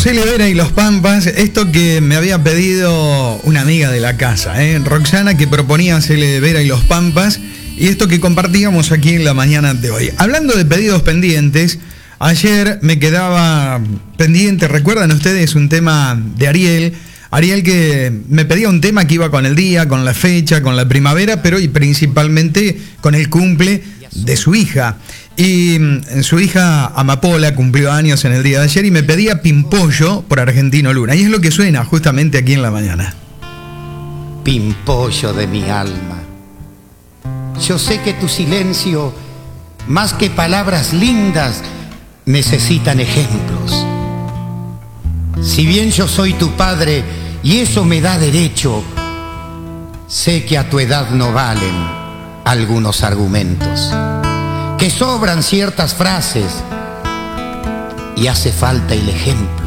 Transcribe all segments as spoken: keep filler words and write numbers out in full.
Cele Vera y los Pampas, esto que me había pedido una amiga de la casa, ¿eh? Roxana, que proponía Cele Vera y los Pampas, y esto que compartíamos aquí en la mañana de hoy. Hablando de pedidos pendientes, ayer me quedaba pendiente, ¿recuerdan ustedes un tema de Ariel? Ariel que me pedía un tema que iba con el día, con la fecha, con la primavera, pero y principalmente con el cumple de su hija. Y su hija Amapola cumplió años en el día de ayer y me pedía Pimpollo por Argentino Luna. Y es lo que suena justamente aquí en la mañana. Pimpollo de mi alma, yo sé que tu silencio, más que palabras lindas, necesitan ejemplos. Si bien yo soy tu padre y eso me da derecho, sé que a tu edad no valen algunos argumentos, que sobran ciertas frases y hace falta el ejemplo.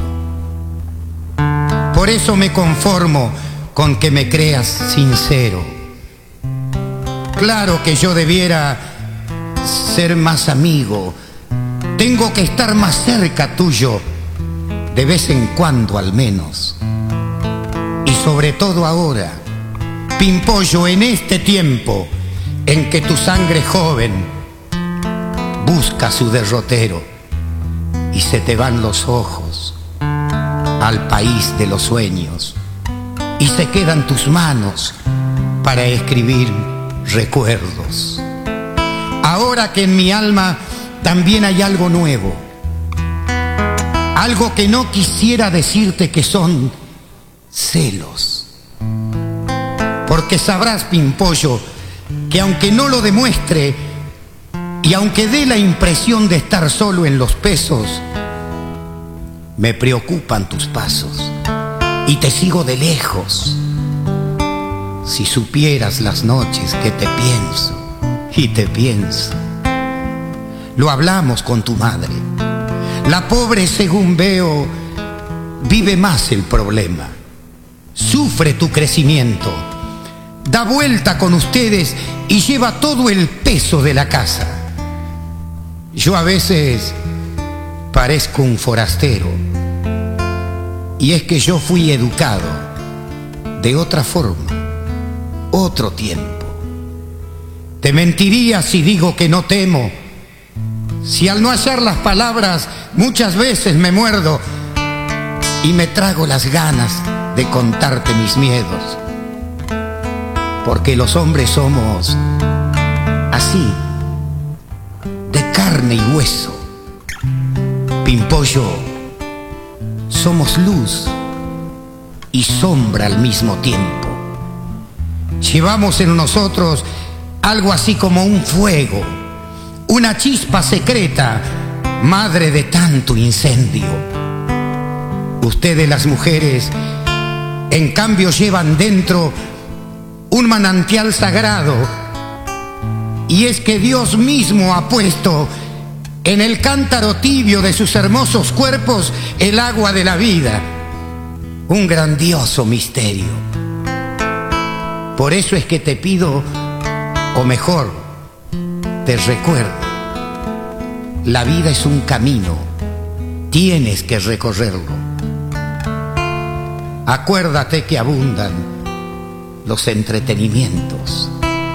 Por eso me conformo con que me creas sincero. Claro que yo debiera ser más amigo, tengo que estar más cerca tuyo, de vez en cuando al menos. Y sobre todo ahora, Pimpollo, en este tiempo en que tu sangre joven busca su derrotero y se te van los ojos al país de los sueños y se quedan tus manos para escribir recuerdos. Ahora que en mi alma también hay algo nuevo, algo que no quisiera decirte, que son celos. Porque sabrás, Pimpollo, que aunque no lo demuestre y aunque dé la impresión de estar solo en los pesos, me preocupan tus pasos y te sigo de lejos. Si supieras las noches que te pienso y te pienso. Lo hablamos con tu madre. La pobre, según veo, vive más el problema. Sufre tu crecimiento. Da vuelta con ustedes y lleva todo el peso de la casa. Yo a veces parezco un forastero. Y es que yo fui educado de otra forma, otro tiempo. Te mentiría si digo que no temo, si al no hallar las palabras muchas veces me muerdo y me trago las ganas de contarte mis miedos. Porque los hombres somos así, de carne y hueso. Pimpollo, somos luz y sombra al mismo tiempo. Llevamos en nosotros algo así como un fuego, una chispa secreta, madre de tanto incendio. Ustedes, las mujeres, en cambio llevan dentro un manantial sagrado, y es que Dios mismo ha puesto en el cántaro tibio de sus hermosos cuerpos el agua de la vida, un grandioso misterio. Por eso es que te pido, o mejor, te recuerdo, la vida es un camino, tienes que recorrerlo. Acuérdate que abundan los entretenimientos.